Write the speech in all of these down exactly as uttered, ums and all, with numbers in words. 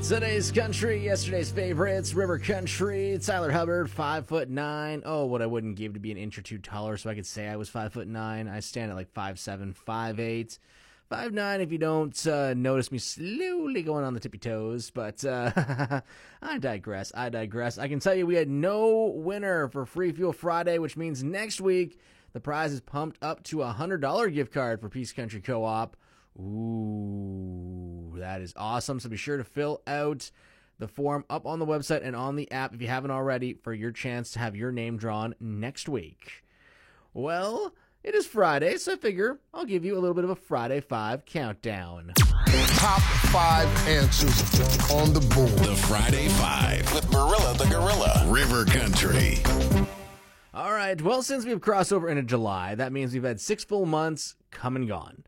Today's country, yesterday's favorites, River Country, Tyler Hubbard, five foot nine. Oh, what I wouldn't give to be an inch or two taller so I could say I was five foot nine. I stand at like five seven, five eight, five nine if you don't uh, notice me slowly going on the tippy toes. But uh, I digress, I digress. I can tell you we had no winner for Free Fuel Friday, which means next week the prize is pumped up to a one hundred dollars gift card for Peace Country Co-op. Ooh, that is awesome. So be sure to fill out the form up on the website and on the app if you haven't already for your chance to have your name drawn next week. Well, it is Friday, so I figure I'll give you a little bit of a Friday Five countdown. Top five answers on the board. The Friday Five with Marilla the Gorilla. River Country. All right, well, since we've crossed over into July, that means we've had six full months come and gone.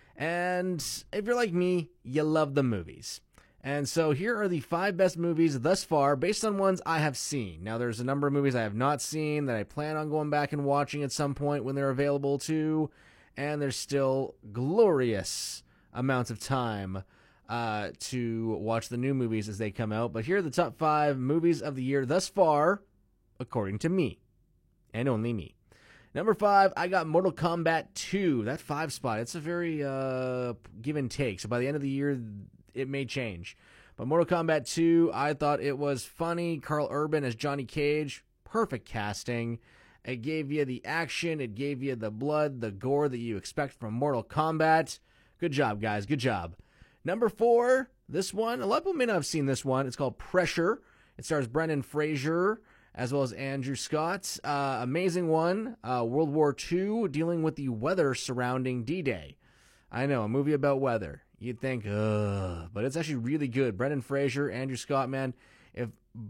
And if you're like me, you love the movies. And so here are the five best movies thus far based on ones I have seen. Now, there's a number of movies I have not seen that I plan on going back and watching at some point when they're available too. And there's still glorious amounts of time uh, to watch the new movies as they come out. But here are the top five movies of the year thus far, according to me. And only me. Number five, I got Mortal Kombat two. That five spot, it's a very uh, give and take. So by the end of the year, it may change. But Mortal Kombat two, I thought it was funny. Carl Urban as Johnny Cage, perfect casting. It gave you the action. It gave you the blood, the gore that you expect from Mortal Kombat. Good job, guys. Good job. Number four, this one, a lot of people may not have seen this one. It's called Pressure. It stars Brendan Fraser as well as Andrew Scott. Uh, amazing one. Uh, World War Two, dealing with the weather surrounding D-Day. I know, a movie about weather. You'd think, ugh, but it's actually really good. Brendan Fraser, Andrew Scott, man, if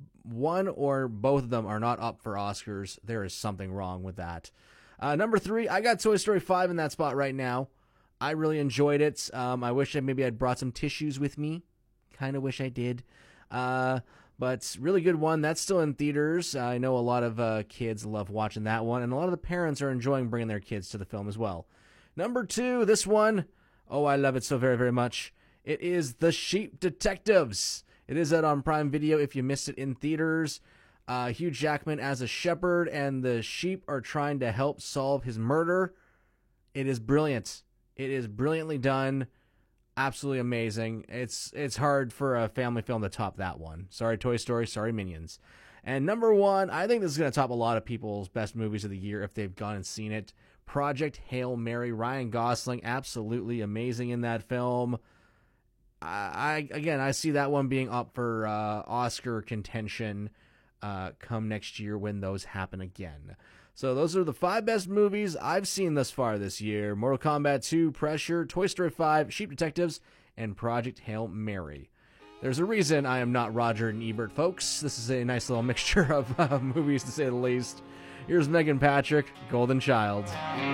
one or both of them are not up for Oscars, there is something wrong with that. Uh, number three, I got Toy Story five in that spot right now. I really enjoyed it. Um, I wish I maybe I'd brought some tissues with me. Kind of wish I did. Uh... But really good one. That's still in theaters. I know a lot of uh, kids love watching that one, and a lot of the parents are enjoying bringing their kids to the film as well. Number two, this one. Oh, I love it so very, very much. It is The Sheep Detectives. It is out on Prime Video if you missed it in theaters. Uh, Hugh Jackman as a shepherd, and the sheep are trying to help solve his murder. It is brilliant. It is brilliantly done. Absolutely amazing. It's it's hard for a family film to top that one. Sorry, Toy Story. Sorry, Minions. And number one, I think this is going to top a lot of people's best movies of the year if they've gone and seen it. Project Hail Mary. Ryan Gosling, absolutely amazing in that film. I, I again, I see that one being up for uh, Oscar contention uh, come next year when those happen again. So those are the five best movies I've seen thus far this year. Mortal Kombat two, Pressure, Toy Story five, Sheep Detectives, and Project Hail Mary. There's a reason I am not Roger and Ebert, folks. This is a nice little mixture of uh, movies, to say the least. Here's Megan Patrick, Golden Child.